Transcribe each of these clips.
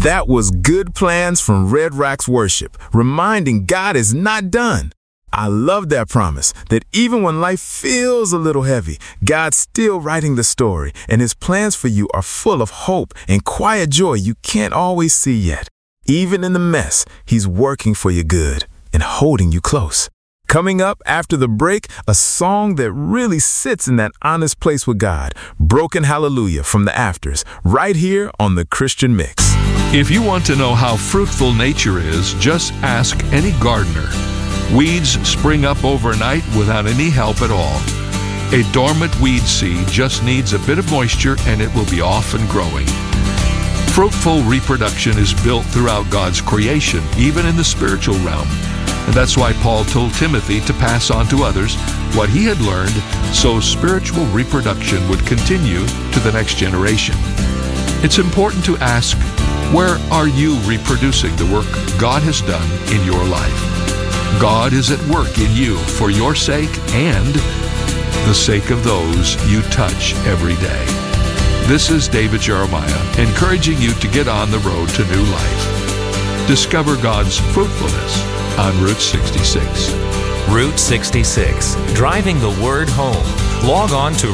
That was Good Plans from Red Rocks Worship, reminding God is not done. I love that promise, that even when life feels a little heavy, God's still writing the story, and His plans for you are full of hope and quiet joy you can't always see yet. Even in the mess, He's working for your good and holding you close. Coming up after the break, a song that really sits in that honest place with God, Broken Hallelujah from the Afters, right here on The Christian Mix. If you want to know how fruitful nature is, just ask any gardener. Weeds spring up overnight without any help at all. A dormant weed seed just needs a bit of moisture and it will be off and growing. Fruitful reproduction is built throughout God's creation, even in the spiritual realm. And that's why Paul told Timothy to pass on to others what he had learned so spiritual reproduction would continue to the next generation. It's important to ask, where are you reproducing the work God has done in your life? God is at work in you for your sake and the sake of those you touch every day. This is David Jeremiah, encouraging you to get on the road to new life. Discover God's fruitfulness on Route 66. Route 66, driving the word home. Log on to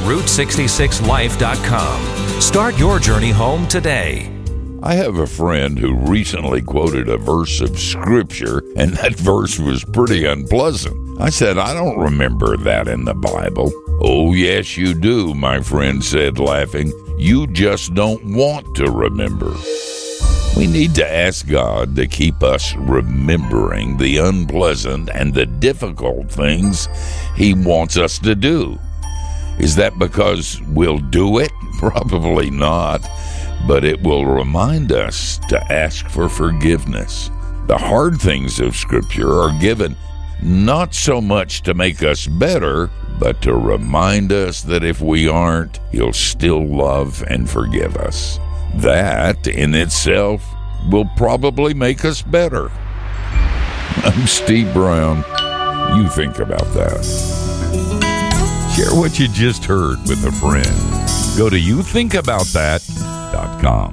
Route66Life.com. Start your journey home today. I have a friend who recently quoted a verse of Scripture, and that verse was pretty unpleasant. I said, I don't remember that in the Bible. Oh, yes, you do, my friend said, laughing. You just don't want to remember. We need to ask God to keep us remembering the unpleasant and the difficult things He wants us to do. Is that because we'll do it? Probably not. But it will remind us to ask for forgiveness. The hard things of Scripture are given not so much to make us better, but to remind us that if we aren't, He'll still love and forgive us. That, in itself, will probably make us better. I'm Steve Brown. You think about that. Share what you just heard with a friend. Go to youthinkaboutthat.com.